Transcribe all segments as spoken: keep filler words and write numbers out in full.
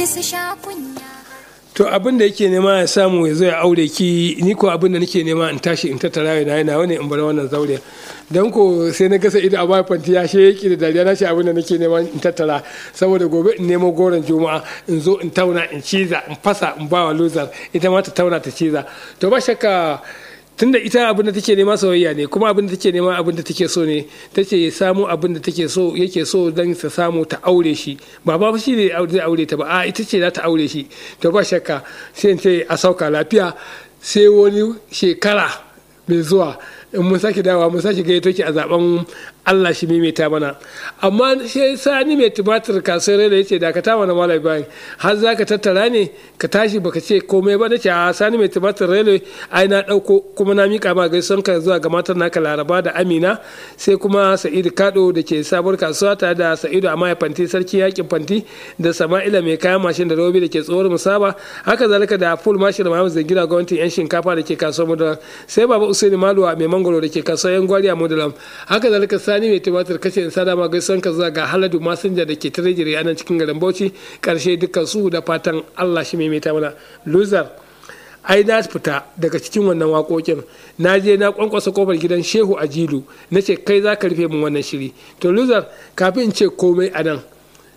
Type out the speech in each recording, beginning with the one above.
to abin da yake nema ya samu ya zo ya aure ki, ni ko abin da nake nema in tashi in tattara yana yana wani in bar wannan zaure don ko sai na gasa ido a bayan fanti ya sheki da dariya na shi abin da nake nema in tattara saboda gobe in nemo goron juma'a in zo in tauna in ciza in fasa in bawa luzar ita ma ta tauna ta ciza. To ba shakka tunda ita abin da take nema soyayya ne, kuma abin da take nema abin da take so ne, tace ya samu abin da take so yake so don ta samu ta aure shi, ba ba shi ne zai aure ta ba, a ita ce za ta aure shi. To ba shakka sai in ce a sauka lafiya, sai wani shekara mai zuwa in mun sake dawowa mun sake gayyato ki a zaben Allah shi maimaita mana. Amma sai sani mai tumatir kasuwar da yace da ka tawa na malai bayan har za ka tattara ne ka tashi baka ce komai ba. Nace a sani mai tumatir rele ai na dauko kuma na mika ma gaison ka zuwa ga matar naka Laraba da Amina, sai kuma Sa'idu Kado da ke sabuwar kasuwa tare da Sa'idu a mai fanti sarki yakin fanti da Sama'ila mai kayan mashin da Robi da ke tsohuwar Musaba, haka zalika da Full Marshal Muhammad Zangira gwamnatin yan shinkafa da ke kasuwar Mudalam, sai Baba Usaini Maluwa mai mangoro da ke kasuwar yan gwari a Mudalam, haka zalika sani mai tumatir kace in sada ma gaison ka zuwa ga Haladu Masinja da ke Tirejire a nan cikin garin Bauchi. Karshe dukkan su da fatan Allah shi maimaita mana. Loser ai na fita daga cikin wannan waƙoƙin na je na kwankwasa kofar gidan Shehu Ajilu na ce kai za ka rufe min wannan shiri. To loser kafin in ce komai a nan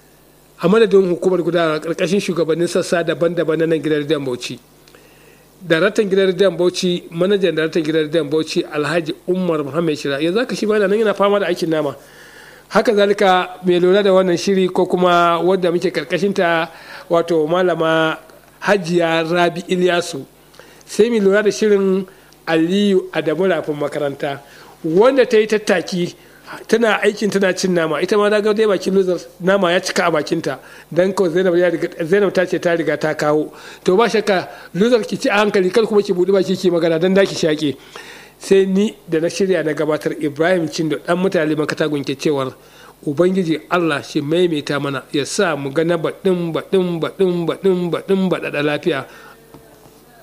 a madadin hukumar gudanarwa ƙarƙashin shugabannin sassa daban-daban na nan gidan Rediyon Bauchi, daraktan gidan Rediyon Bauchi, manajan daraktan gidan Rediyon Bauchi Alhaji Umar Muhammad Shira, yanzu haka shi bayan nan yana fama da aikin nama. Haka zalika mai lura da wannan shiri ko kuma wadda muke karkashin ta wato malama Hajiya Rabi Ilyasu, sai mai lura da shirin Aliyu Adamu Rafin makaranta wanda ta yi tattaki tana aikin tana cin nama, ita ma daga dai bakin luzar nama ya cika a bakinta dan ko Zainab ya riga Zainab ta ce ta riga ta kawo. To ba shakka luzar ki ci a hankali kar kuma ki budi baki ki magana dan daki shake. Sai ni da na shirya na gabatar Ibrahim Cindo dan mutane makata gunke cewar Ubangiji Allah shi maimaita mana ya sa mu ga na baɗin baɗin baɗin baɗin baɗin baɗaɗa lafiya.